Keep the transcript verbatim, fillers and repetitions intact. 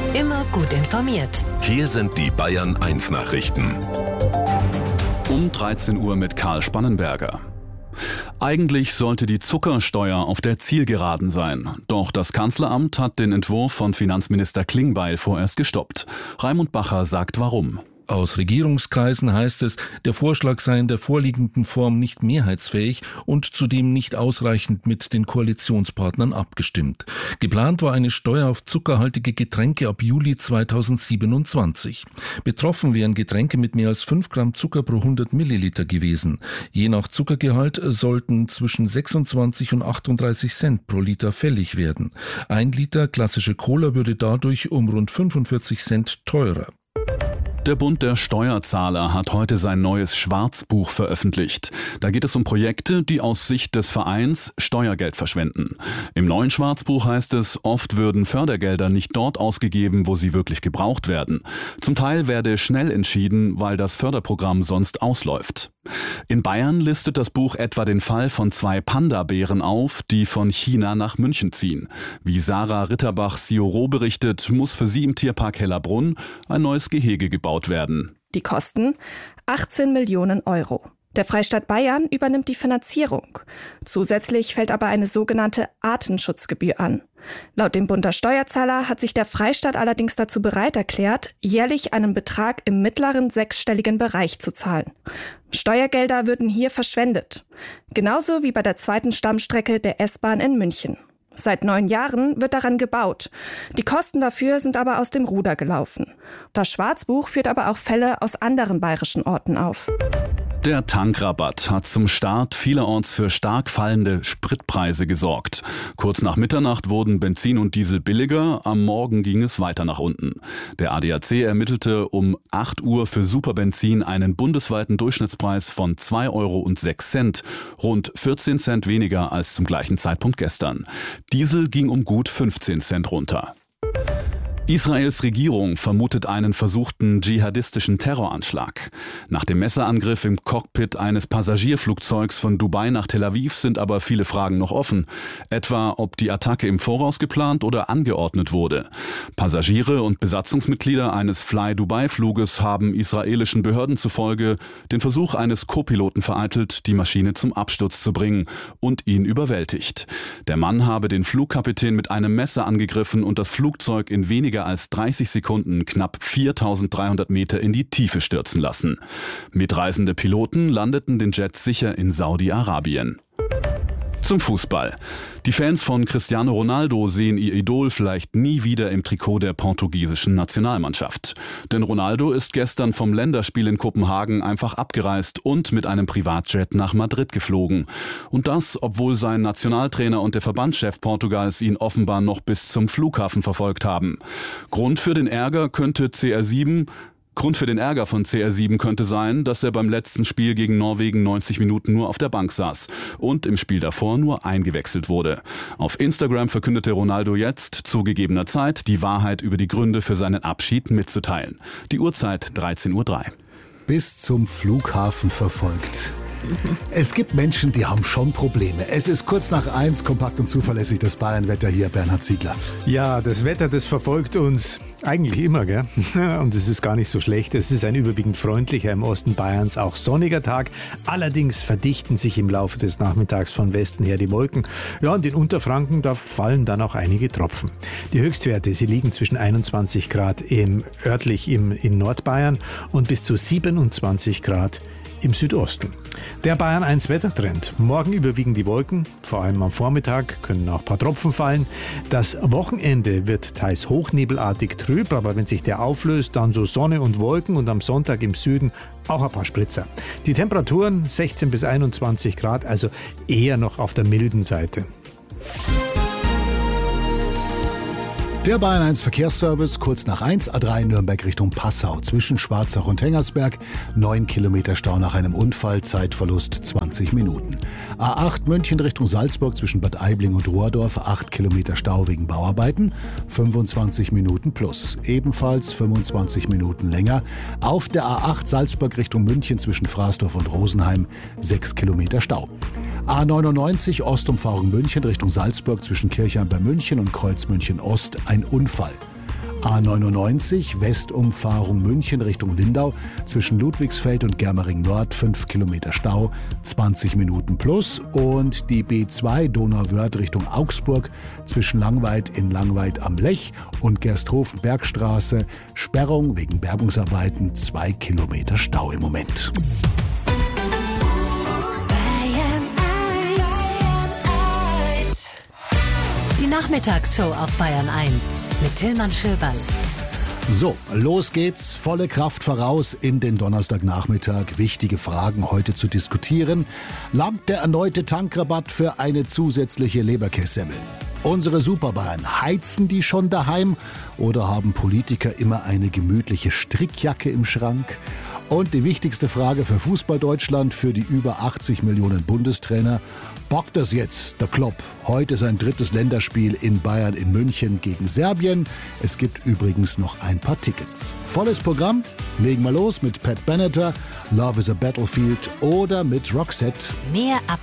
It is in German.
Immer gut informiert. Hier sind die Bayern eins Nachrichten. Um dreizehn Uhr mit Karl Spannenberger. Eigentlich sollte die Zuckersteuer auf der Zielgeraden sein. Doch das Kanzleramt hat den Entwurf von Finanzminister Klingbeil vorerst gestoppt. Raimund Bacher sagt warum. Aus Regierungskreisen heißt es, der Vorschlag sei in der vorliegenden Form nicht mehrheitsfähig und zudem nicht ausreichend mit den Koalitionspartnern abgestimmt. Geplant war eine Steuer auf zuckerhaltige Getränke ab Juli zweitausendsiebenundzwanzig. Betroffen wären Getränke mit mehr als fünf Gramm Zucker pro hundert Milliliter gewesen. Je nach Zuckergehalt sollten zwischen sechsundzwanzig und achtunddreißig Cent pro Liter fällig werden. Ein Liter klassische Cola würde dadurch um rund fünfundvierzig Cent teurer. Der Bund der Steuerzahler hat heute sein neues Schwarzbuch veröffentlicht. Da geht es um Projekte, die aus Sicht des Vereins Steuergeld verschwenden. Im neuen Schwarzbuch heißt es, oft würden Fördergelder nicht dort ausgegeben, wo sie wirklich gebraucht werden. Zum Teil werde schnell entschieden, weil das Förderprogramm sonst ausläuft. In Bayern listet das Buch etwa den Fall von zwei Panda-Bären auf, die von China nach München ziehen. Wie Sarah Ritterbach-Sioro berichtet, muss für sie im Tierpark Hellerbrunn ein neues Gehege gebaut werden. Die Kosten achtzehn Millionen Euro. Der Freistaat Bayern übernimmt die Finanzierung. Zusätzlich fällt aber eine sogenannte Artenschutzgebühr an. Laut dem Bund der Steuerzahler hat sich der Freistaat allerdings dazu bereit erklärt, jährlich einen Betrag im mittleren sechsstelligen Bereich zu zahlen. Steuergelder würden hier verschwendet. Genauso wie bei der zweiten Stammstrecke der S-Bahn in München. Seit neun Jahren wird daran gebaut. Die Kosten dafür sind aber aus dem Ruder gelaufen. Das Schwarzbuch führt aber auch Fälle aus anderen bayerischen Orten auf. Der Tankrabatt hat zum Start vielerorts für stark fallende Spritpreise gesorgt. Kurz nach Mitternacht wurden Benzin und Diesel billiger, am Morgen ging es weiter nach unten. Der A D A C ermittelte um acht Uhr für Superbenzin einen bundesweiten Durchschnittspreis von zwei Euro und sechs Cent, rund vierzehn Cent weniger als zum gleichen Zeitpunkt gestern. Diesel ging um gut fünfzehn Cent runter. Israels Regierung vermutet einen versuchten dschihadistischen Terroranschlag. Nach dem Messerangriff im Cockpit eines Passagierflugzeugs von Dubai nach Tel Aviv sind aber viele Fragen noch offen. Etwa, ob die Attacke im Voraus geplant oder angeordnet wurde. Passagiere und Besatzungsmitglieder eines Fly-Dubai-Fluges haben israelischen Behörden zufolge den Versuch eines Co-Piloten vereitelt, die Maschine zum Absturz zu bringen und ihn überwältigt. Der Mann habe den Flugkapitän mit einem Messer angegriffen und das Flugzeug in weniger als dreißig Sekunden knapp viertausenddreihundert Meter in die Tiefe stürzen lassen. Mitreisende Piloten landeten den Jet sicher in Saudi-Arabien. Zum Fußball. Die Fans von Cristiano Ronaldo sehen ihr Idol vielleicht nie wieder im Trikot der portugiesischen Nationalmannschaft. Denn Ronaldo ist gestern vom Länderspiel in Kopenhagen einfach abgereist und mit einem Privatjet nach Madrid geflogen. Und das, obwohl sein Nationaltrainer und der Verbandschef Portugals ihn offenbar noch bis zum Flughafen verfolgt haben. Grund für den Ärger könnte C R sieben... Grund für den Ärger von C R sieben könnte sein, dass er beim letzten Spiel gegen Norwegen neunzig Minuten nur auf der Bank saß und im Spiel davor nur eingewechselt wurde. Auf Instagram verkündete Ronaldo jetzt, zu gegebener Zeit, die Wahrheit über die Gründe für seinen Abschied mitzuteilen. Die Uhrzeit dreizehn Uhr drei. Bis zum Flughafen verfolgt. Es gibt Menschen, die haben schon Probleme. Es ist kurz nach eins, kompakt und zuverlässig das Bayernwetter hier, Bernhard Ziegler. Ja, das Wetter, das verfolgt uns eigentlich immer, gell? Und es ist gar nicht so schlecht. Es ist ein überwiegend freundlicher, im Osten Bayerns auch sonniger Tag. Allerdings verdichten sich im Laufe des Nachmittags von Westen her die Wolken. Ja, und in Unterfranken, da fallen dann auch einige Tropfen. Die Höchstwerte, sie liegen zwischen einundzwanzig Grad im, örtlich im, in Nordbayern und bis zu siebenundzwanzig Grad im Südosten. Der Bayern eins Wettertrend. Morgen überwiegen die Wolken, vor allem am Vormittag können auch ein paar Tropfen fallen. Das Wochenende wird teils hochnebelartig trüb, aber wenn sich der auflöst, dann so Sonne und Wolken und am Sonntag im Süden auch ein paar Spritzer. Die Temperaturen sechzehn bis einundzwanzig Grad, also eher noch auf der milden Seite. Der Bayern eins Verkehrsservice, kurz nach eins, A drei Nürnberg Richtung Passau, zwischen Schwarzach und Hengersberg, neun Kilometer Stau nach einem Unfall, Zeitverlust zwanzig Minuten. A acht München Richtung Salzburg zwischen Bad Aibling und Rohrdorf, acht Kilometer Stau wegen Bauarbeiten, fünfundzwanzig Minuten plus, ebenfalls fünfundzwanzig Minuten länger. Auf der A acht Salzburg Richtung München zwischen Fraßdorf und Rosenheim, sechs Kilometer Stau. A neunundneunzig Ostumfahrung München Richtung Salzburg zwischen Kirchheim bei München und Kreuz München Ost, ein Unfall. A neunundneunzig, Westumfahrung München Richtung Lindau, zwischen Ludwigsfeld und Germering Nord, fünf Kilometer Stau, zwanzig Minuten plus. Und die B zwei Donauwörth Richtung Augsburg, zwischen Langweid in Langweid am Lech und Gersthofen-Bergstraße, Sperrung wegen Bergungsarbeiten, zwei Kilometer Stau im Moment. Die Nachmittagsshow auf Bayern eins mit Tillmann Schöberl. So, los geht's. Volle Kraft voraus in den Donnerstagnachmittag. Wichtige Fragen heute zu diskutieren. Langt der erneute Tankrabatt für eine zusätzliche Leberkässemmel? Unsere Superbayern, heizen die schon daheim oder haben Politiker immer eine gemütliche Strickjacke im Schrank? Und die wichtigste Frage für Fußball-Deutschland, für die über achtzig Millionen Bundestrainer. Bockt das jetzt, der Klopp? Heute sein drittes Länderspiel in Bayern in München gegen Serbien. Es gibt übrigens noch ein paar Tickets. Volles Programm. Legen wir los mit Pat Benatar, Love is a Battlefield oder mit Roxette. Mehr ab